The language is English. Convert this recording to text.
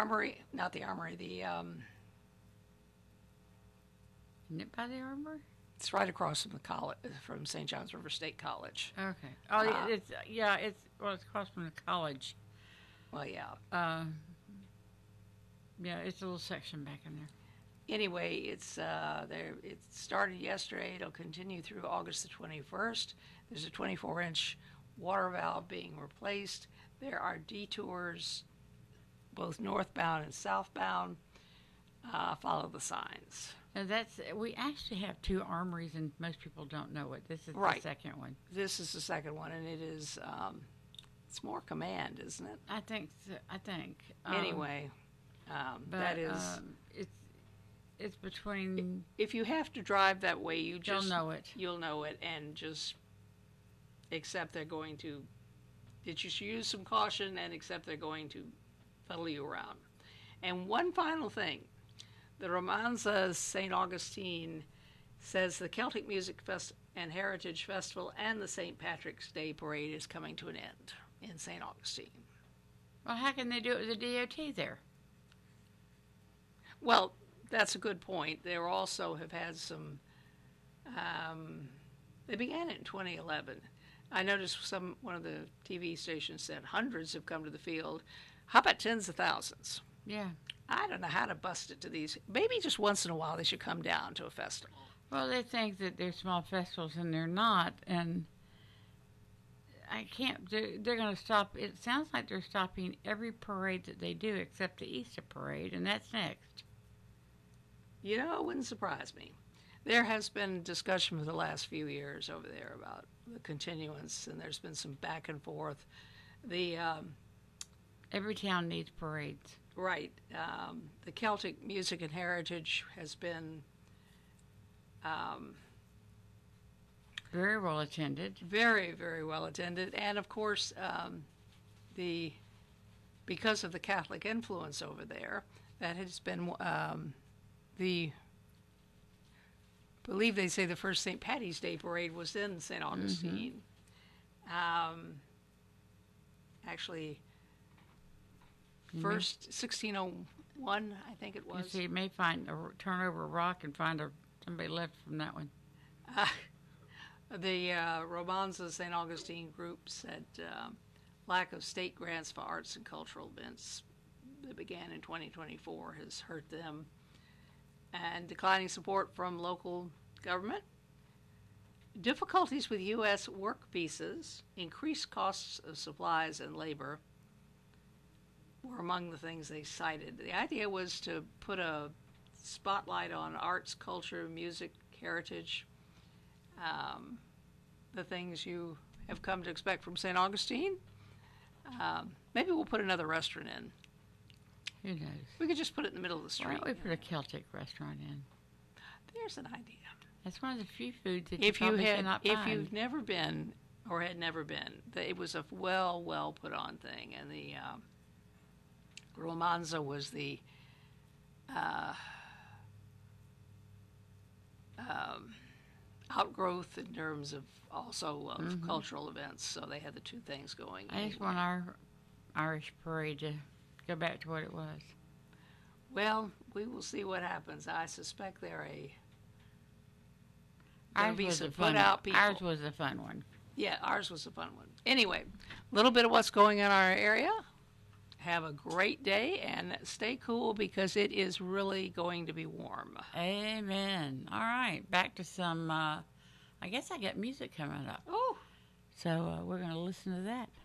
Armory, not the Armory, Isn't it by the Armory? it's right across from the college, from St. John's River State College. Okay. Oh, Uh, it's across from the college. well, yeah. Uh, yeah, it's a little section back in there. Anyway, it's there. It started yesterday. It'll continue through August the 21st. There's a 24-inch water valve being replaced. There are detours, both northbound and southbound. Follow the signs. Now we actually have two armories, and most people don't know it. This is Right. the second one. This is the second one, and it is it's more command, isn't it? I think. So, I think. Anyway, but that is. It's between. If you have to drive that way, You'll know it. You'll know it, and just accept they're going to. Just use some caution and accept they're going to fuddle you around. And one final thing, the Romanza St. Augustine says the Celtic Music and Heritage Festival and the St. Patrick's Day Parade is coming to an end in St. Augustine. Well, how can they do it with the DOT there? Well, that's a good point. They also have had some. They began it in 2011. I noticed one of the TV stations said hundreds have come to the field. How about tens of thousands? Yeah. I don't know how to bust it to these. Maybe just once in a while they should come down to a festival. Well, they think that they're small festivals, and they're not. And I can't. They're going to stop. It sounds like they're stopping every parade that they do except the Easter parade, and that's next. You know, it wouldn't surprise me. There has been discussion for the last few years over there about the continuance, and there's been some back and forth. Every town needs parades. Right. The Celtic Music and Heritage has been Very well attended. very, very well attended, and of course, because of the Catholic influence over there, that has been I believe they say the first St. Patty's Day parade was in St. Augustine. Actually, first 1601, I think it You was. see, you may turn over a rock and find somebody left from that one. The Romanza St. Augustine group said lack of state grants for arts and cultural events that began in 2024 has hurt them, and declining support from local government. Difficulties with U.S. work visas, increased costs of supplies and labor were among the things they cited. The idea was to put a spotlight on arts, culture, music, heritage, the things you have come to expect from St. Augustine. Maybe we'll put another restaurant in. Who knows? We could just put it in the middle of the Why street. don't we put a Celtic restaurant in? There's an idea. That's one of the few foods that you probably cannot if find. you've never been or had never been, it was a well put on thing, and the Romanza was the outgrowth in terms of also of cultural events. So they had the two things going. I just want our Irish parade to go back to what it was. Well, we will see what happens. I suspect they're Ours was some a fun put-out people. Ours was a fun one. Yeah, ours was a fun one. Anyway, a little bit of what's going on in our area. Have a great day and stay cool because it is really going to be warm. Amen. All right, back to some, I guess I got music coming up. Oh. So we're going to listen to that.